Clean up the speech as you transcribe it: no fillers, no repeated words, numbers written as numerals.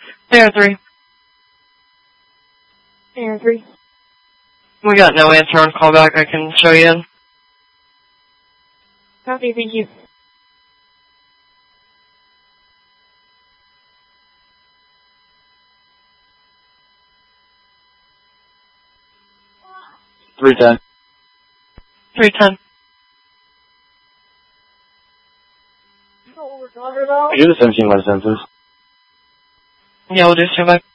There, 3. Air 3. We got no answer on callback. I can show you. Copy, thank you. $310. 310. You know what we're talking about? You're the 17 by 10, please. Yeah, we'll do standby.